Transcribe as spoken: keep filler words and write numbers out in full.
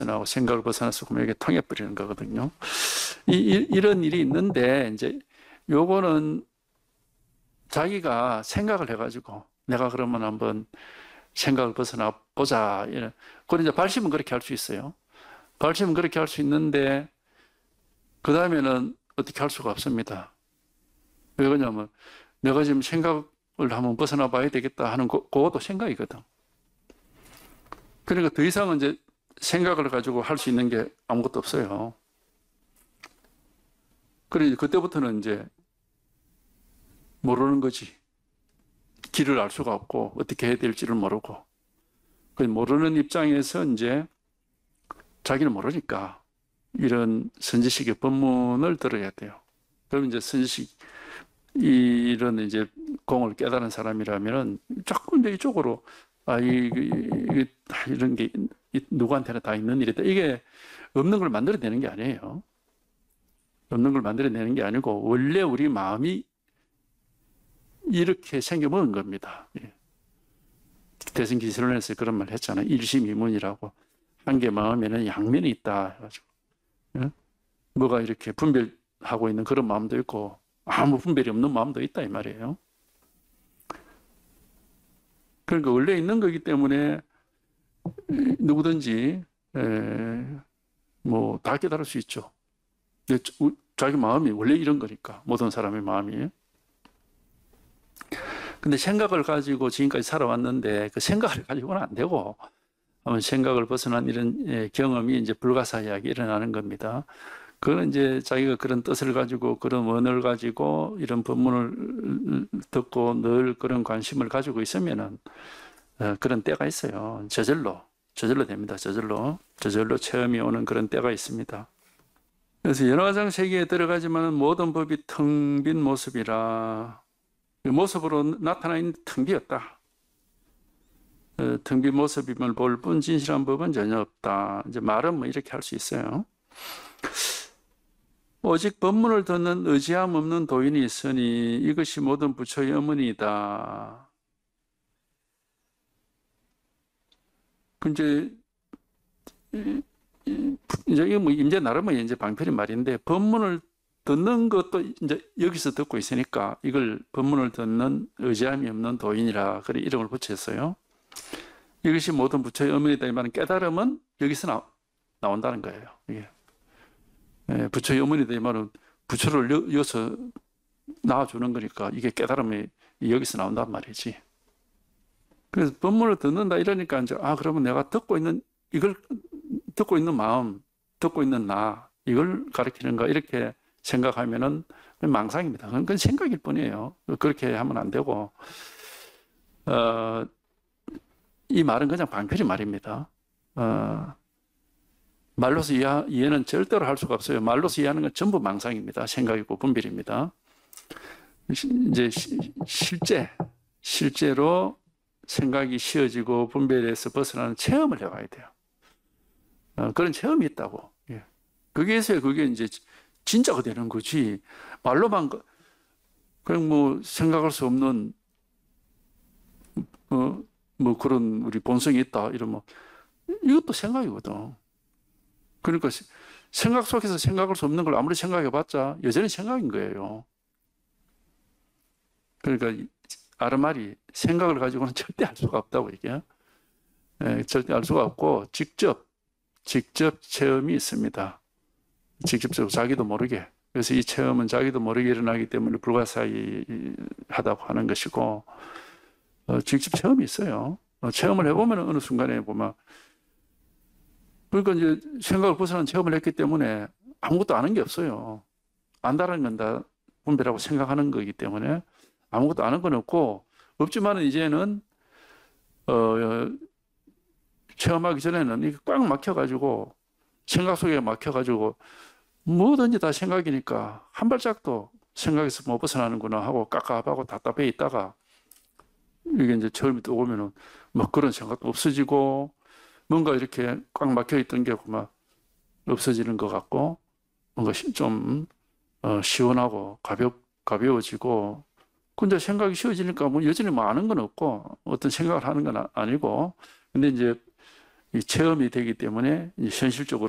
벗어나고 생각을 벗어나서 구멍에게 통해버리는 거거든요. 이, 이, 이런 일이 있는데, 이제 요거는 자기가 생각을 해가지고 내가 그러면 한번 생각을 벗어나 보자. 그런 이제 발심은 그렇게 할 수 있어요. 발심은 그렇게 할 수 있는데, 그 다음에는 어떻게 할 수가 없습니다. 왜 그러냐면, 내가 지금 생각을 한번 벗어나 봐야 되겠다 하는 거, 그것도 생각이거든. 그러니까 더 이상은 이제 생각을 가지고 할 수 있는 게 아무것도 없어요. 그러니 그때부터는 이제 모르는 거지. 길을 알 수가 없고, 어떻게 해야 될지를 모르고. 그 모르는 입장에서 이제 자기는 모르니까 이런 선지식의 법문을 들어야 돼요. 그럼 이제 선지식, 이런 이제 공을 깨달은 사람이라면은 자꾸 이제 이쪽으로, 아, 이, 이, 이런 게 누구한테나 다 있는 일이다. 이게 없는 걸 만들어내는 게 아니에요. 없는 걸 만들어내는 게 아니고, 원래 우리 마음이 이렇게 생겨먹은 겁니다. 예. 대승기실론에서 그런 말 했잖아요. 일심이문이라고. 한 개 마음에는 양면이 있다 해가지고. 예? 뭐가 이렇게 분별하고 있는 그런 마음도 있고, 아무 분별이 없는 마음도 있다 이 말이에요. 그러니까 원래 있는 거기 때문에 누구든지 뭐 다 깨달을 수 있죠. 자기 마음이 원래 이런 거니까, 모든 사람의 마음이. 근데 생각을 가지고 지금까지 살아왔는데 그 생각을 가지고는 안 되고, 생각을 벗어난 이런 경험이 이제 불가사의하게 일어나는 겁니다. 그건 이제 자기가 그런 뜻을 가지고, 그런 원을 가지고, 이런 법문을 듣고 늘 그런 관심을 가지고 있으면은 그런 때가 있어요. 저절로, 저절로 됩니다. 저절로, 저절로 체험이 오는 그런 때가 있습니다. 그래서 연화장 세계에 들어가지만 모든 법이 텅 빈 모습이라, 모습으로 나타나 있는 텅 비었다. 텅 빈 모습임을 볼 뿐 진실한 법은 전혀 없다. 이제 말은 뭐 이렇게 할 수 있어요. 오직 법문을 듣는 의지함 없는 도인이 있으니 이것이 모든 부처의 어머니이다. 이제 이제 이거 뭐 임제 나름의 이제 방편의 말인데, 법문을 듣는 것도 이제 여기서 듣고 있으니까 이걸 법문을 듣는 의지함이 없는 도인이라 그래 이름을 붙였어요. 이것이 모든 부처의 어머니이다 이 말은 깨달음은 여기서 나, 나온다는 거예요. 이게. 예, 부처의 어머니다 이 말은 부처를 이어서 낳아주는 거니까 이게 깨달음이 여기서 나온단 말이지. 그래서 법문을 듣는다 이러니까 이제, 아, 그러면 내가 듣고 있는, 이걸 듣고 있는 마음, 듣고 있는 나, 이걸 가리키는가 이렇게 생각하면은 망상입니다. 그건 생각일 뿐이에요. 그렇게 하면 안 되고, 어, 이 말은 그냥 방편의 말입니다. 어, 말로서 이해, 이해는 절대로 할 수가 없어요. 말로서 이해하는 건 전부 망상입니다. 생각이고 분별입니다. 이제 시, 실제, 실제로 생각이 쉬어지고 분별에서 벗어나는 체험을 해봐야 돼요. 어, 그런 체험이 있다고. 예. 거기에서 그게 이제 진짜가 되는 거지. 말로만, 그냥 뭐 생각할 수 없는, 어, 뭐 그런 우리 본성이 있다. 이러면 이것도 생각이거든. 그러니까 생각 속에서 생각할 수 없는 걸 아무리 생각해봤자 여전히 생각인 거예요. 그러니까 아르말이 생각을 가지고는 절대 알 수가 없다고 이게. 예, 절대 알 수가 없고 직접 직접 체험이 있습니다. 직접적으로 자기도 모르게. 그래서 이 체험은 자기도 모르게 일어나기 때문에 불가사의하다고 하는 것이고, 어, 직접 체험이 있어요. 어, 체험을 해보면 어느 순간에 보면, 그러니까 이제 생각을 벗어난 체험을 했기 때문에 아무것도 아는 게 없어요. 안다는 건 다 분별하고 생각하는 거기 때문에 아무것도 아는 건 없고, 없지만은 이제는 어, 체험하기 전에는 이게 꽉 막혀가지고, 생각 속에 막혀가지고 뭐든지 다 생각이니까 한 발짝도 생각에서 못 벗어나는구나 하고 깝깝하고 답답해 있다가, 이게 이제 처음에 또 오면은 뭐 그런 생각도 없어지고, 뭔가 이렇게 꽉 막혀있던 게 막 없어지는 것 같고, 뭔가 좀 어, 시원하고 가볍, 가벼워지고, 근데 생각이 쉬워지니까 뭐 여전히 뭐 아는 건 없고 어떤 생각을 하는 건 아니고, 근데 이제 이 체험이 되기 때문에 이제 현실적으로